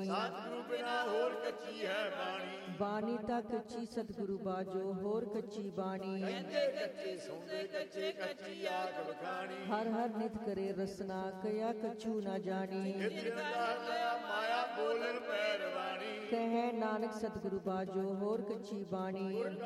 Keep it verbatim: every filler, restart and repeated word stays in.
ਸਤਿਗੁਰੂ ਬਿਨਾ ਹੋਰ ਕੱਚੀ ਹੈ ਬਾਣੀ। ਬਾਣੀ ਤਾਂ ਕੱਚੀ ਸਤਿਗੁਰੂ ਬਾਜੋ ਹੋਰ ਕੱਚੀ ਬਾਣੀ। ਕਹਿੰਦੇ ਕੱਚੇ ਸੁਣਦੇ ਕੱਚੇ ਕੱਚੀ ਆਖ ਬਖਾਣੀ। ਹਰ ਹਰ ਨਿਤ ਕਰੇ ਰਸਨਾ ਕਿਆ ਕਛੂ ਨਾ ਜਾਣੀ। ਮਾਇਆ ਬੋਲਣ ਪੈਰਵਾਣੀ। ਕਹੈ ਨਾਨਕ ਸਤਿਗੁਰੂ ਬਾਜੋ ਹੋਰ ਕੱਚੀ ਬਾਣੀ।